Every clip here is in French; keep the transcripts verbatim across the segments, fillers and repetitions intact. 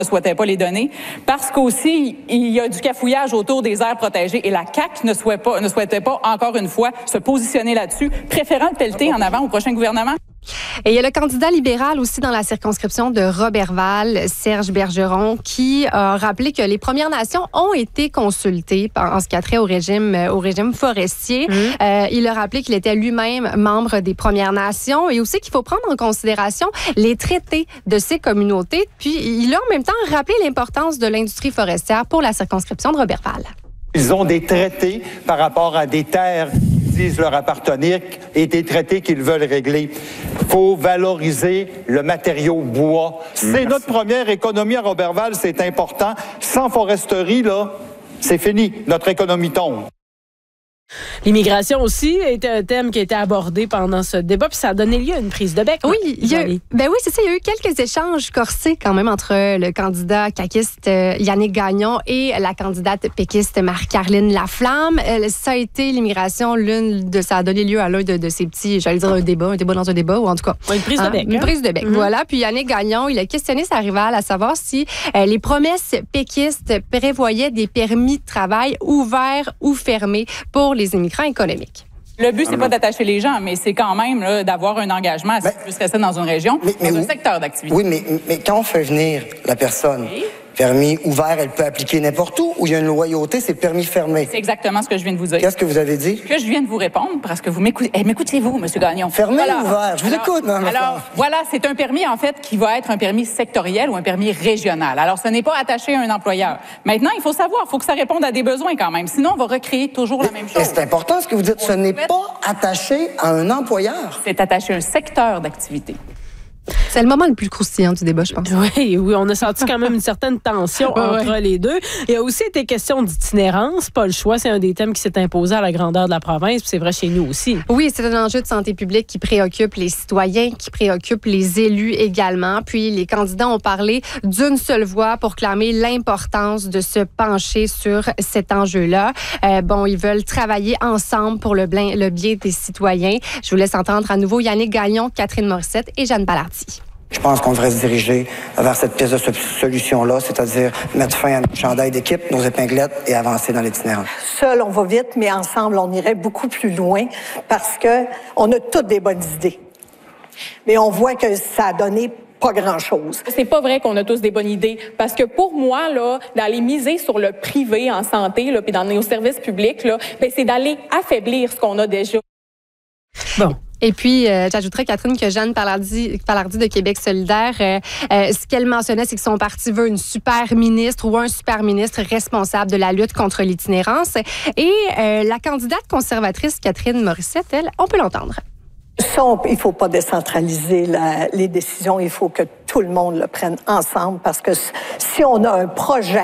ne souhaitait pas les donner, parce qu'aussi, il y a du cafouillage autour des aires protégées et la C A Q ne souhaitait pas, ne souhaitait pas encore une fois se positionner là-dessus, préférant le pelleter en avant au prochain gouvernement. Et il y a le candidat libéral aussi dans la circonscription de Roberval, Serge Bergeron, qui a rappelé que les Premières Nations ont été consultées en ce qui a trait au régime, au régime forestier. Mmh. Euh, il a rappelé qu'il était lui-même membre des Premières Nations et aussi qu'il faut prendre en considération les traités de ces communautés. Puis il a en même temps rappelé l'importance de l'industrie forestière pour la circonscription de Roberval. Ils ont des traités par rapport à des terres qui disent leur appartenir et des traités qu'ils veulent régler. Il faut valoriser le matériau bois. C'est Merci. Notre première économie à Roberval, c'est important. Sans foresterie, là, c'est fini. Notre économie tombe. L'immigration aussi était un thème qui a été abordé pendant ce débat, puis ça a donné lieu à une prise de bec. Oui, il y a, ben oui, c'est ça. Il y a eu quelques échanges corsés quand même entre le candidat caquiste euh, Yannick Gagnon et la candidate péquiste Marie-Caroline Laflamme. Euh, ça a été l'immigration, l'une de ça a donné lieu à l'un de, de ces petits, j'allais dire un débat, un débat dans un débat, ou en tout cas une prise de bec. Hein, une prise de bec. Mm-hmm. Voilà. Puis Yannick Gagnon, il a questionné sa rivale à savoir si euh, les promesses péquistes prévoyaient des permis de travail ouverts ou fermés pour les les immigrants économiques. Le but, c'est pas d'attacher les gens, mais c'est quand même là, d'avoir un engagement à ce qu'ils puissent rester dans une région, mais, mais dans un secteur d'activité. Oui, mais, mais quand on fait venir la personne, oui. Permis ouvert, elle peut appliquer n'importe où, où il y a une loyauté, c'est permis fermé. C'est exactement ce que je viens de vous dire. Qu'est-ce que vous avez dit? Que je viens de vous répondre, parce que vous m'écoutez. Eh, m'écoutez-vous, M. Gagnon? Fermé voilà. ou ouvert? Je vous alors, écoute, Mme Alors, voilà, c'est un permis, en fait, qui va être un permis sectoriel ou un permis régional. Alors, ce n'est pas attaché à un employeur. Maintenant, il faut savoir, il faut que ça réponde à des besoins quand même. Sinon, on va recréer toujours mais, la même chose. C'est important ce que vous dites. Ce n'est pas attaché à un employeur. C'est attaché à un secteur d'activité. C'est le moment le plus croustillant du débat, je pense. Oui, oui, on a senti quand même une certaine tension ouais, entre ouais. les deux. Il y a aussi été question d'itinérance, pas le choix. C'est un des thèmes qui s'est imposé à la grandeur de la province, puis c'est vrai chez nous aussi. Oui, c'est un enjeu de santé publique qui préoccupe les citoyens, qui préoccupe les élus également. Puis les candidats ont parlé d'une seule voix pour clamer l'importance de se pencher sur cet enjeu-là. Euh, bon, ils veulent travailler ensemble pour le bien, le bien des citoyens. Je vous laisse entendre à nouveau Yannick Gagnon, Catherine Morissette et Jeanne Ballardy. Je pense qu'on devrait se diriger vers cette pièce de solution-là, c'est-à-dire mettre fin à notre chandail d'équipe, nos épinglettes et avancer dans l'itinérance. Seul, on va vite, mais ensemble, on irait beaucoup plus loin parce que on a toutes des bonnes idées. Mais on voit que ça a donné pas grand-chose. C'est pas vrai qu'on a tous des bonnes idées parce que pour moi, là, d'aller miser sur le privé en santé, là, puis dans nos services publics, là, ben, c'est d'aller affaiblir ce qu'on a déjà. Bon. Et puis, euh, j'ajouterais, Catherine, que Jeanne Ballardy, Ballardy de Québec solidaire, euh, euh, ce qu'elle mentionnait, c'est que son parti veut une super ministre ou un super ministre responsable de la lutte contre l'itinérance. Et euh, la candidate conservatrice, Catherine Morissette, elle, on peut l'entendre. Ça, on, il ne faut pas décentraliser la, les décisions. Il faut que tout le monde le prenne ensemble parce que si on a un projet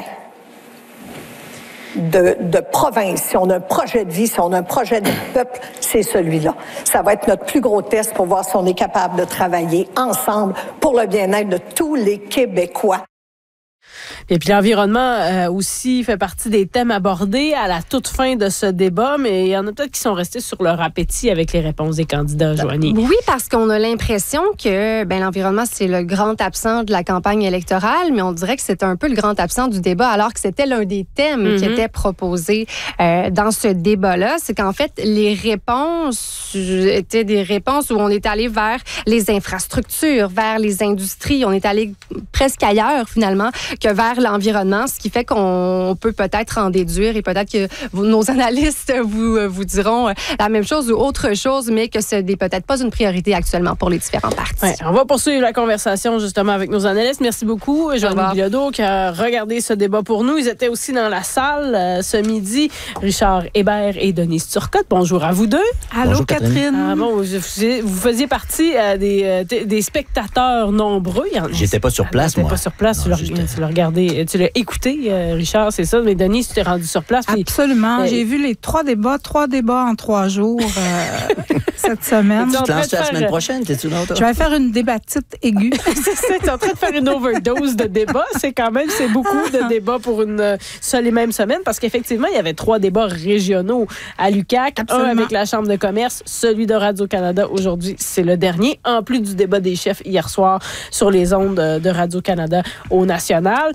De, de province, si on a un projet de vie, si on a un projet de peuple, c'est celui-là. Ça va être notre plus gros test pour voir si on est capable de travailler ensemble pour le bien-être de tous les Québécois. Et puis l'environnement euh, aussi fait partie des thèmes abordés à la toute fin de ce débat, mais il y en a peut-être qui sont restés sur leur appétit avec les réponses des candidats, Joanie. Oui, parce qu'on a l'impression que ben, l'environnement, c'est le grand absent de la campagne électorale, mais on dirait que c'est un peu le grand absent du débat, alors que c'était l'un des thèmes mm-hmm. qui était proposé euh, dans ce débat-là. C'est qu'en fait, les réponses étaient des réponses où on est allé vers les infrastructures, vers les industries. On est allé presque ailleurs, finalement, que vers l'environnement, ce qui fait qu'on peut peut-être en déduire et peut-être que vous, nos analystes vous, vous diront la même chose ou autre chose, mais que ce n'est peut-être pas une priorité actuellement pour les différents partis. Ouais, on va poursuivre la conversation justement avec nos analystes. Merci beaucoup, Joanie Bilodeau, qui a regardé ce débat pour nous. Ils étaient aussi dans la salle euh, ce midi. Richard Hébert et Denise Turcotte. Bonjour à vous deux. Allô, bonjour, Catherine. Catherine. Ah, bon, vous, vous faisiez partie euh, des, euh, des spectateurs nombreux. J'étais pas sur place, J'étais moi. pas sur place. Non, tu l'as regardé. Tu l'as écouté, euh, Richard, c'est ça. Mais Denise, tu t'es rendu sur place. Puis, absolument. Euh, J'ai vu les trois débats, trois débats en trois jours euh, cette semaine. Tu te lances la semaine prochaine, t'es-tu là? Je vais faire une débatite aiguë. C'est ça, tu es en train de faire une overdose de débats. C'est quand même, c'est beaucoup de débats pour une seule et même semaine parce qu'effectivement, il y avait trois débats régionaux à l'U Q A C. Absolument. Un avec la Chambre de commerce, celui de Radio-Canada aujourd'hui, c'est le dernier, en plus du débat des chefs hier soir sur les ondes de Radio-Canada au national.